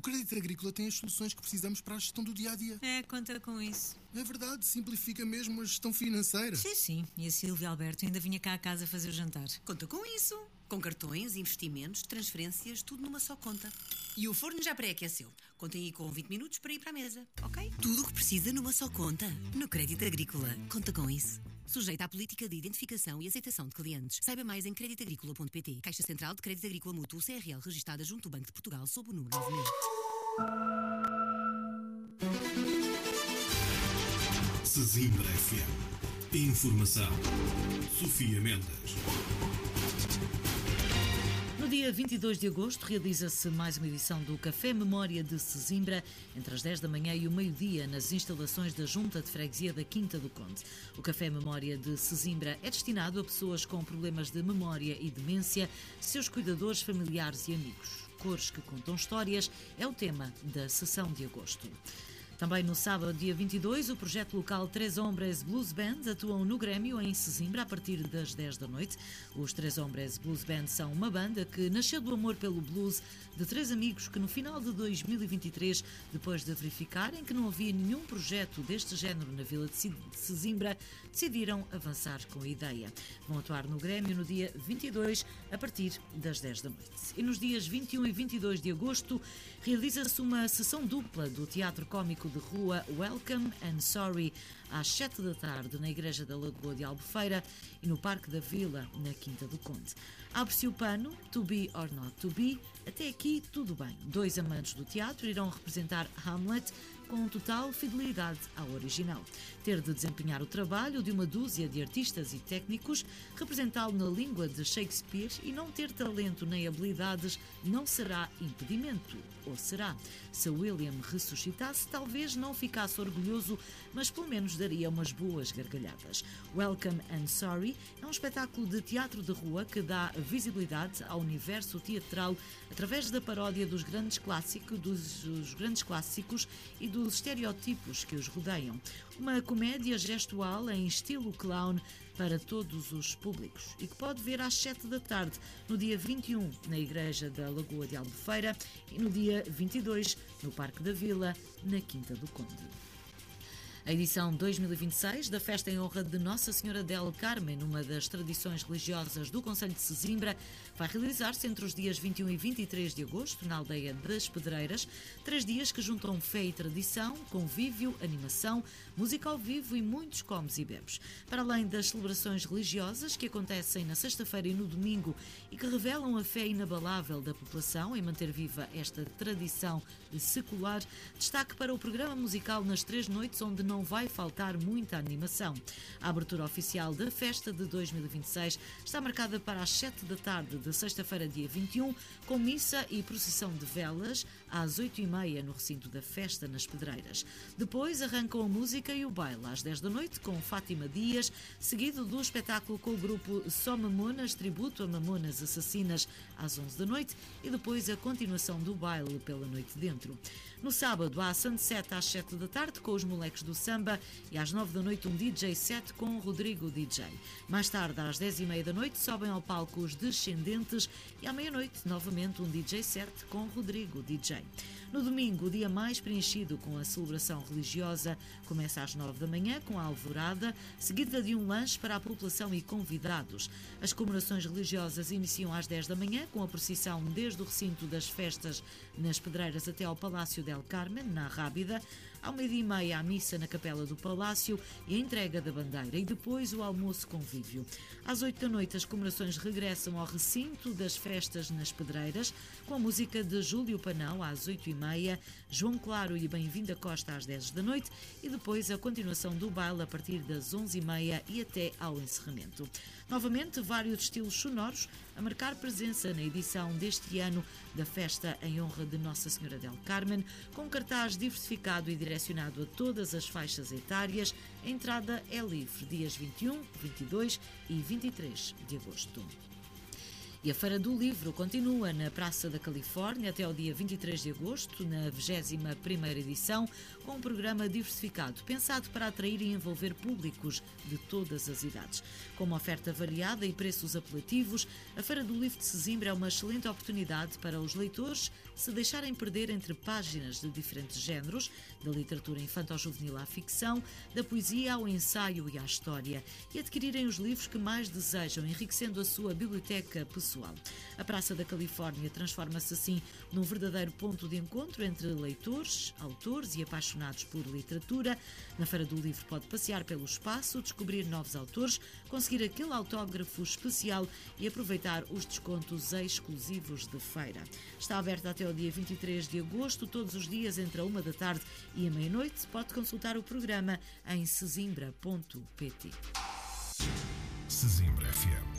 Crédito Agrícola tem as soluções que precisamos para a gestão do dia-a-dia. Conta com isso. É verdade, simplifica mesmo a gestão financeira. Sim. E a Silvia Alberto ainda vinha cá a casa fazer o jantar. Conta com isso. Com cartões, investimentos, transferências, tudo numa só conta. E o forno já pré-aqueceu. Contem aí com 20 minutos para ir para a mesa, ok? Tudo o que precisa numa só conta. No Crédito Agrícola. Conta com isso. Sujeito à política de identificação e aceitação de clientes. Saiba mais em creditagricola.pt. Caixa Central de Crédito Agrícola Mútuo CRL, registada junto ao Banco de Portugal sob o número 9000. Sesimbra FM. Informação. Sofia Mendes. No dia 22 de agosto realiza-se mais uma edição do Café Memória de Sesimbra, entre as 10 da manhã e o meio-dia, nas instalações da Junta de Freguesia da Quinta do Conde. O Café Memória de Sesimbra é destinado a pessoas com problemas de memória e demência, seus cuidadores, familiares e amigos. Cores que contam histórias é o tema da sessão de agosto. Também no sábado, dia 22, o projeto local Três Hombres Blues Band atuam no Grêmio, em Sesimbra, a partir das 10 da noite. Os Três Hombres Blues Band são uma banda que nasceu do amor pelo blues de três amigos que no final de 2023, depois de verificarem que não havia nenhum projeto deste género na vila de Sesimbra, decidiram avançar com a ideia. Vão atuar no Grêmio no dia 22, a partir das 10 da noite. E nos dias 21 e 22 de agosto, realiza-se uma sessão dupla do Teatro Cómico de Rua Welcome and Sorry, às 7 da tarde, na Igreja da Lagoa de Albufeira e no Parque da Vila, na Quinta do Conde. Abre-se o pano, To Be or Not To Be. Até aqui, tudo bem. Dois amantes do teatro irão representar Hamlet com total fidelidade ao original. Ter de desempenhar o trabalho de uma dúzia de artistas e técnicos, representá-lo na língua de Shakespeare e não ter talento nem habilidades não será impedimento. Ou será? Se William ressuscitasse, talvez não ficasse orgulhoso, mas pelo menos daria umas boas gargalhadas. Welcome and Sorry é um espetáculo de teatro de rua que dá visibilidade ao universo teatral através da paródia dos grandes clássicos e dos estereótipos que os rodeiam. Uma comédia gestual em estilo clown para todos os públicos e que pode ver às 7 da tarde, no dia 21, na Igreja da Lagoa de Albufeira e no dia 22, no Parque da Vila, na Quinta do Conde. A edição 2026 da festa em honra de Nossa Senhora del Carmen, uma das tradições religiosas do Concelho de Sesimbra, vai realizar-se entre os dias 21 e 23 de agosto, na aldeia das Pedreiras, 3 dias que juntam fé e tradição, convívio, animação, música ao vivo e muitos comes e bebes. Para além das celebrações religiosas que acontecem na sexta-feira e no domingo e que revelam a fé inabalável da população em manter viva esta tradição secular, destaque para o programa musical nas 3 noites, onde não vai faltar muita animação. A abertura oficial da festa de 2026 está marcada para as 7 da tarde de sexta-feira, dia 21, com missa e procissão de velas às 8h30 no recinto da festa nas Pedreiras. Depois arrancam a música e o baile às 10 da noite com Fátima Dias, seguido do espetáculo com o grupo Só Mamonas, tributo a Mamonas Assassinas, às 11 da noite, e depois a continuação do baile pela noite dentro. No sábado há Sunset às 7 da tarde com os moleques do samba e às 9 da noite um DJ set com o Rodrigo DJ. Mais tarde, às 10h30 da noite, sobem ao palco os Descendentes e à meia-noite, novamente, um DJ set com o Rodrigo DJ. No domingo, o dia mais preenchido com a celebração religiosa começa às 9 da manhã com a alvorada, seguida de um lanche para a população e convidados. As comemorações religiosas iniciam às 10 da manhã com a procissão desde o recinto das festas nas Pedreiras até ao Palácio del Carmen, na Rábida. Ao 12h30 a missa na Capela do Palácio e a entrega da bandeira e depois o almoço convívio. Às 8 da noite as comemorações regressam ao recinto das festas nas Pedreiras com a música de Júlio Panão às 8h30, João Claro e Bem-vinda Costa às 10 da noite e depois a continuação do baile a partir das 11h30 e até ao encerramento. Novamente, vários estilos sonoros a marcar presença na edição deste ano da festa em honra de Nossa Senhora del Carmen, com cartaz diversificado e direcionado a todas as faixas etárias. A entrada é livre, dias 21, 22 e 23 de agosto. E a Feira do Livro continua na Praça da Califórnia até ao dia 23 de agosto, na 21ª edição, com um programa diversificado, pensado para atrair e envolver públicos de todas as idades. Com uma oferta variada e preços apelativos, a Feira do Livro de Sesimbra é uma excelente oportunidade para os leitores se deixarem perder entre páginas de diferentes géneros, da literatura infanto-juvenil à ficção, da poesia ao ensaio e à história, e adquirirem os livros que mais desejam, enriquecendo a sua biblioteca pessoal. A Praça da Califórnia transforma-se assim num verdadeiro ponto de encontro entre leitores, autores e apaixonados por literatura. Na Feira do Livro pode passear pelo espaço, descobrir novos autores, conseguir aquele autógrafo especial e aproveitar os descontos exclusivos de feira. Está aberta até ao dia 23 de agosto, todos os dias entre a 1 da tarde e a meia-noite. Pode consultar o programa em sesimbra.pt. Sesimbra FM.